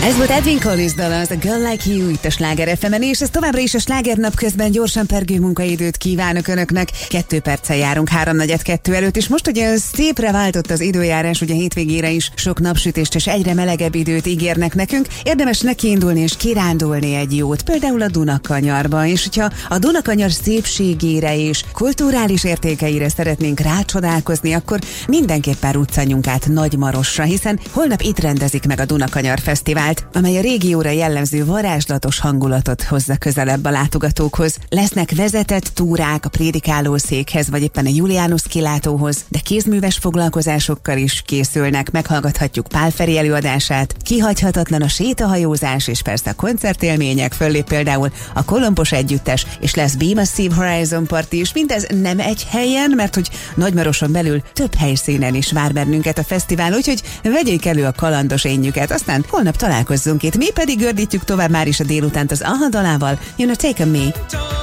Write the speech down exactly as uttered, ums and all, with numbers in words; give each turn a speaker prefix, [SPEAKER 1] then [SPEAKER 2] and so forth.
[SPEAKER 1] Ez volt Edwin Collins dala, az a Girl Like You itt a Sláger ef emen, és ez továbbra is a Slágernap közben gyorsan pergő munkaidőt kívánok önöknek. Kettő perccel járunk háromnegyed kettő előtt, és most ugye szépre váltott az időjárás, ugye hétvégére is sok napsütést és egyre melegebb időt ígérnek nekünk. Érdemes nekiindulni és kirándulni egy jót, például a Dunakanyarba, és hogyha a Dunakanyar szépségére és kulturális értékeire szeretnénk rácsodálkozni, akkor mindenképpen ruccanjunk át Nagymarosra, hiszen holnap itt rendezik meg a Dunakanyar Fesztivált, amely a régióra jellemző varázslatos hangulatot hozza közelebb a látogatókhoz. Lesznek vezetett túrák a prédikálószékhez, vagy éppen a Julianus kilátóhoz, de kézműves foglalkozásokkal is készülnek, meghallgathatjuk Pál Feri előadását, kihagyhatatlan a sétahajózás, és persze a koncertélmények, föllép például a Kolompos Együttes, és lesz Be Massive Horizon Party is, mindez nem egy helyen, mert hogy Nagymaroson belül több helyszínen is vár bennünket a fesztivál, úgyhogy vegyék elő a kalandos énjüket, aztán holnap találkozzunk itt, mi pedig gördítjük tovább már is a délutánt az Aha dalával, jön a Take On Me.